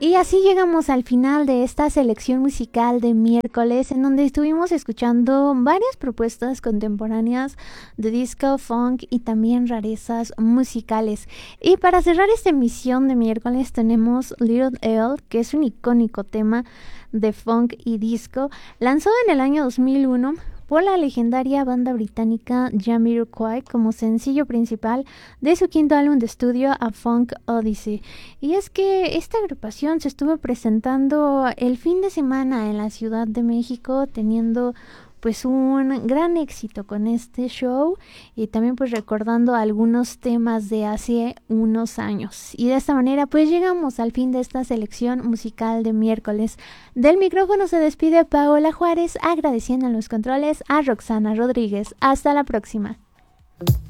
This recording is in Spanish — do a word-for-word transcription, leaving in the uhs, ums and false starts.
Y así llegamos al final de esta selección musical de miércoles, en donde estuvimos escuchando varias propuestas contemporáneas de disco, funk y también rarezas musicales. Y para cerrar esta emisión de miércoles tenemos Little L, que es un icónico tema de funk y disco, lanzado en el año dos mil uno por la legendaria banda británica Jamiroquai como sencillo principal de su quinto álbum de estudio A Funk Odyssey. Y es que esta agrupación se estuvo presentando el fin de semana en la Ciudad de México, teniendo pues un gran éxito con este show y también pues recordando algunos temas de hace unos años. Y de esta manera pues llegamos al fin de esta selección musical de miércoles. Del micrófono se despide Paola Juárez, agradeciendo en los controles a Roxana Rodríguez. Hasta la próxima.